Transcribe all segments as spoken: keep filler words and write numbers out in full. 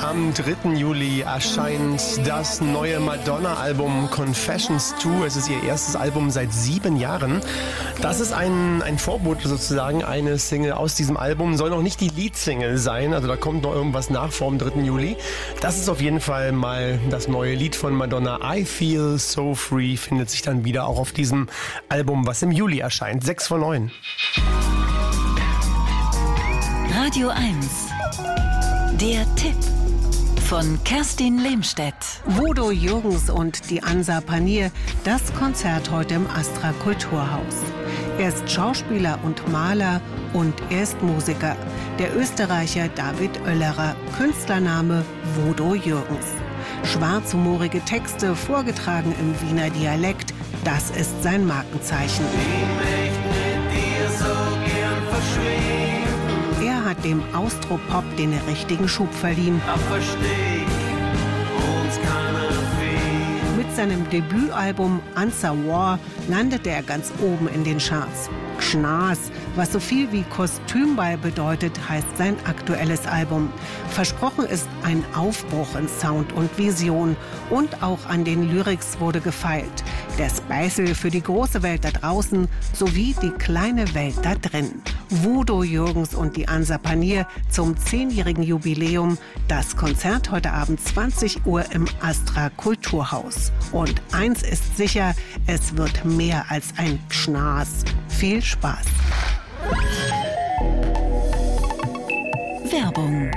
Am dritten Juli erscheint das neue Madonna-Album Confessions zwei. Es ist ihr erstes Album seit sieben Jahren. Das ist ein, ein Vorbote sozusagen, eine Single aus diesem Album. Soll noch nicht die Lead-Single sein, also da kommt noch irgendwas nach vor dem dritten Juli. Das ist auf jeden Fall mal das neue Lied von Madonna. I Feel So Free findet sich dann wieder auch auf diesem Album, was im Juli erscheint. sechs vor neun. Radio eins. Der Tipp von Kerstin Lehmstedt. Wodo Jürgens und die Ansa Pannier, das Konzert heute im Astra Kulturhaus. Er ist Schauspieler und Maler und er ist Musiker. Der Österreicher David Oellerer, Künstlername Wodo Jürgens. Schwarzhumorige Texte, vorgetragen im Wiener Dialekt, das ist sein Markenzeichen. Ich möchte mit dir so gern verschwinden. Er hat dem Austropop den richtigen Schub verliehen. Ach, versteh ich, uns kann er fehlen. Mit seinem Debütalbum Answer War landete er ganz oben in den Charts. Gschnas, was so viel wie Kostümball bedeutet, heißt sein aktuelles Album. Versprochen ist ein Aufbruch in Sound und Vision. Und auch an den Lyrics wurde gefeilt. Der Speisel für die große Welt da draußen sowie die kleine Welt da drin. Wodo Jürgens und die Ansa Pannier zum zehnjährigen Jubiläum. Das Konzert heute Abend zwanzig Uhr im Astra Kulturhaus. Und eins ist sicher, es wird mehr als ein Gschnas. Viel Spaß. Werbung.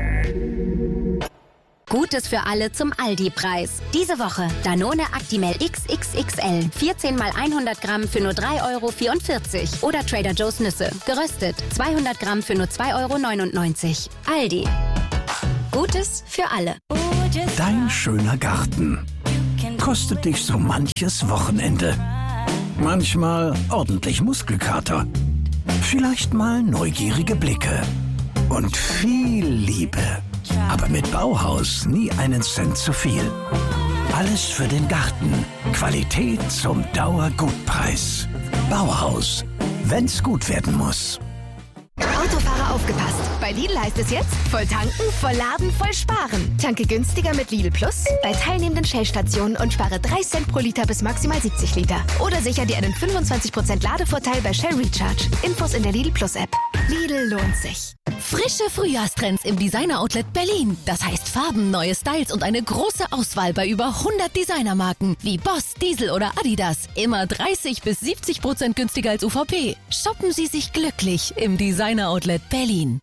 Gutes für alle zum Aldi-Preis. Diese Woche Danone Actimel X X X L. vierzehn mal hundert Gramm für nur drei Euro vierundvierzig. Oder Trader Joe's Nüsse. Geröstet. zweihundert Gramm für nur zwei Euro neunundneunzig. Aldi. Gutes für alle. Dein schöner Garten kostet dich so manches Wochenende. Manchmal ordentlich Muskelkater. Vielleicht mal neugierige Blicke. Und viel Liebe. Aber mit Bauhaus nie einen Cent zu viel. Alles für den Garten. Qualität zum Dauergutpreis. Bauhaus. Wenn's gut werden muss. Autofahrer aufgepasst. Bei Lidl heißt es jetzt, voll tanken, voll laden, voll sparen. Tanke günstiger mit Lidl Plus bei teilnehmenden Shell-Stationen und spare drei Cent pro Liter bis maximal siebzig Liter. Oder sicher dir einen fünfundzwanzig Prozent Ladevorteil bei Shell Recharge. Infos in der Lidl Plus App. Lidl lohnt sich. Frische Frühjahrstrends im Designer-Outlet Berlin. Das heißt Farben, neue Styles und eine große Auswahl bei über hundert Designermarken wie Boss, Diesel oder Adidas. Immer dreißig bis siebzig Prozent günstiger als U V P. Shoppen Sie sich glücklich im Designer-Outlet Berlin.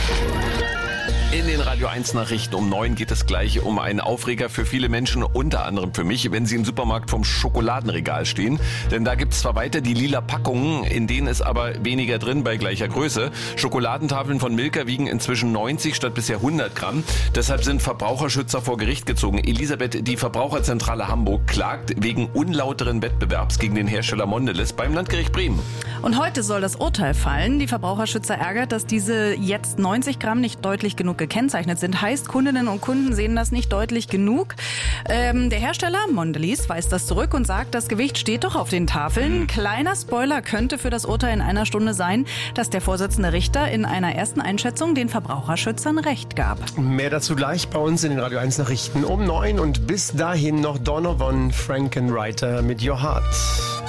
In den Radio eins Nachrichten um neun geht es gleich um einen Aufreger für viele Menschen, unter anderem für mich, wenn sie im Supermarkt vom Schokoladenregal stehen. Denn da gibt es zwar weiter die lila Packungen, in denen ist aber weniger drin bei gleicher Größe. Schokoladentafeln von Milka wiegen inzwischen neunzig statt bisher hundert Gramm. Deshalb sind Verbraucherschützer vor Gericht gezogen. Elisabeth, die Verbraucherzentrale Hamburg klagt wegen unlauteren Wettbewerbs gegen den Hersteller Mondelez beim Landgericht Bremen. Und heute soll das Urteil fallen. Die Verbraucherschützer ärgert, dass diese jetzt neunzig Gramm nicht deutlich genug gekennzeichnet sind. Heißt, Kundinnen und Kunden sehen das nicht deutlich genug. Ähm, der Hersteller Mondelez weist das zurück und sagt, das Gewicht steht doch auf den Tafeln. Kleiner Spoiler könnte für das Urteil in einer Stunde sein, dass der Vorsitzende Richter in einer ersten Einschätzung den Verbraucherschützern Recht gab. Mehr dazu gleich bei uns in den Radio eins Nachrichten um neun und bis dahin noch Donovan Frankenreiter mit Your Heart.